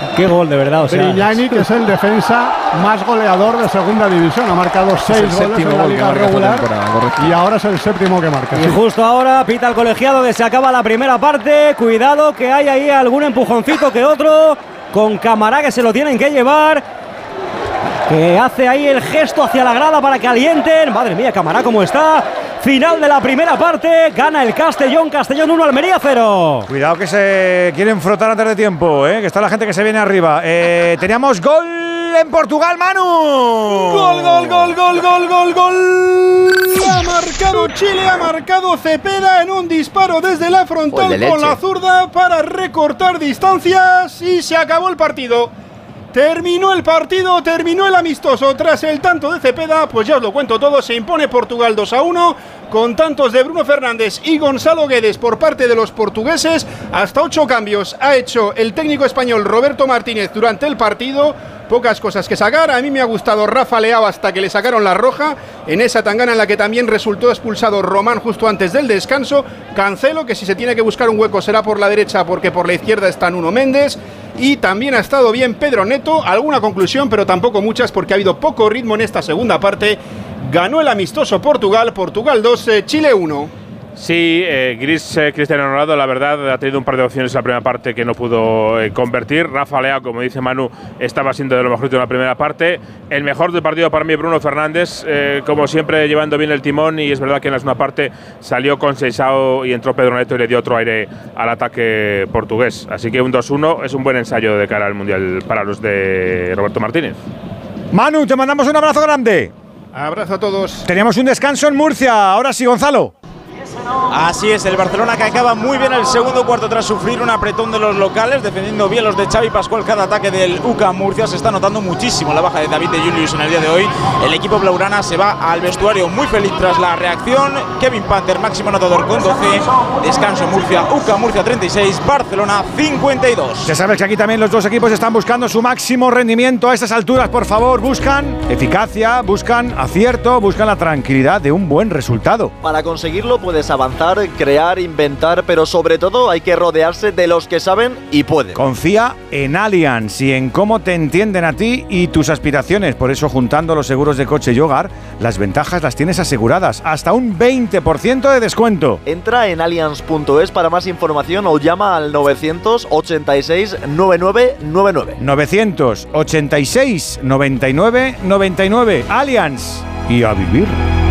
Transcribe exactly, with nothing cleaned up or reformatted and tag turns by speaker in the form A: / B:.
A: Qué gol, de verdad. O sea,
B: Grignani, que es el defensa más goleador de segunda división. Ha marcado seis goles en la liga regular y ahora es el séptimo que marca.
A: Y justo ahora pita el colegiado que se acaba la primera parte. Cuidado que hay ahí algún empujoncito que otro. Con Camará que se lo tienen que llevar. Que hace ahí el gesto hacia la grada para que alienten. Madre mía, Camará cómo está. Final de la primera parte, gana el Castellón, Castellón uno, Almería cero.
C: Cuidado que se quieren frotar antes de tiempo, ¿eh? Que está la gente que se viene arriba. Eh, teníamos gol en Portugal, Manu.
D: Gol, gol, gol, gol, gol, gol, gol. Ha marcado Chile, ha marcado Cepeda en un disparo desde la frontal con la zurda para recortar distancias y se acabó el partido. Terminó el partido, terminó el amistoso. Tras el tanto de Cepeda, pues ya os lo cuento todo, se impone Portugal dos a uno, con tantos de Bruno Fernández y Gonzalo Guedes por parte de los portugueses. Hasta ocho cambios ha hecho el técnico español Roberto Martínez durante el partido. Pocas cosas que sacar. A mí me ha gustado Rafa Leao hasta que le sacaron la roja en esa tangana en la que también resultó expulsado Román justo antes del descanso. Cancelo, que si se tiene que buscar un hueco será por la derecha porque por la izquierda está Nuno Méndez. Y también ha estado bien Pedro Neto. Alguna conclusión, pero tampoco muchas porque ha habido poco ritmo en esta segunda parte. Ganó el amistoso Portugal, Portugal dos, Chile uno.
E: Sí, eh, Gris eh, Cristiano Ronaldo, la verdad, ha tenido un par de opciones en la primera parte que no pudo eh, convertir. Rafa Leao, como dice Manu, estaba siendo de lo mejor de la primera parte. El mejor del partido para mí, Bruno Fernández, eh, como siempre, llevando bien el timón. Y es verdad que en la segunda parte salió con Seixao y entró Pedro Neto y le dio otro aire al ataque portugués. Así que un dos uno es un buen ensayo de cara al Mundial para los de Roberto Martínez.
C: Manu, te mandamos un abrazo grande.
D: Abrazo a todos.
C: Teníamos un descanso en Murcia. Ahora sí, Gonzalo.
F: Así es, el Barcelona que acaba muy bien el segundo cuarto tras sufrir un apretón de los locales, defendiendo bien los de Xavi Pascual cada ataque del U C A Murcia. Se está notando muchísimo la baja de David de Julius en el día de hoy. El equipo blaugrana se va al vestuario muy feliz tras la reacción. Kevin Panther, máximo anotador con doce. Descanso en Murcia, U C A Murcia treinta y seis, Barcelona cincuenta y dos.
C: Ya sabes que aquí también los dos equipos están buscando su máximo rendimiento a estas alturas. Por favor, buscan eficacia, buscan acierto, buscan la tranquilidad de un buen resultado.
G: Para conseguirlo puedes avanzar, crear, inventar, pero sobre todo hay que rodearse de los que saben y pueden.
C: Confía en Allianz y en cómo te entienden a ti y tus aspiraciones. Por eso, juntando los seguros de coche y hogar, las ventajas las tienes aseguradas. Hasta un veinte por ciento de descuento.
G: Entra en allianz punto es para más información o llama al novecientos ochenta y seis, noventa y nueve noventa y nueve.
C: novecientos ochenta y seis, noventa y nueve noventa y nueve. Allianz. Y a vivir.